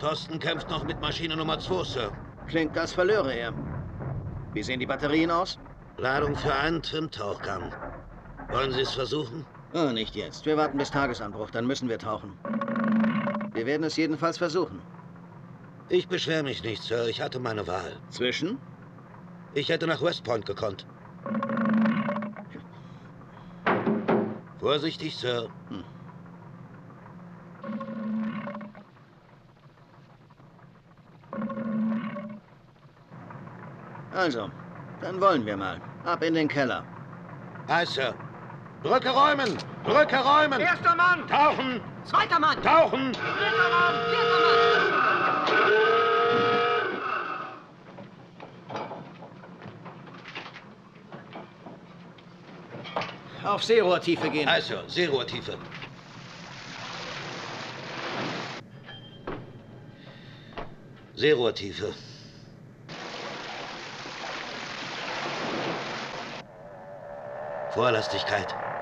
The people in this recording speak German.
Thorsten kämpft noch mit Maschine Nummer 2, Sir. Klingt, als verlöre er. Wie sehen die Batterien aus? Ladung für einen Trim-Tauchgang. Wollen Sie es versuchen? Oh, nicht jetzt. Wir warten bis Tagesanbruch, dann müssen wir tauchen. Wir werden es jedenfalls versuchen. Ich beschwere mich nicht, Sir. Ich hatte meine Wahl. Zwischen? Ich hätte nach West Point gekonnt. Vorsichtig, Sir. Also, dann wollen wir mal. Ab in den Keller. Aye, Sir. Brücke räumen! Brücke räumen! Erster Mann! Tauchen! Zweiter Mann! Tauchen! Dritter Mann! Vierter Mann! Auf Seerohrtiefe gehen. Aye, Sir. Seerohrtiefe. Seerohrtiefe. Vorlastigkeit.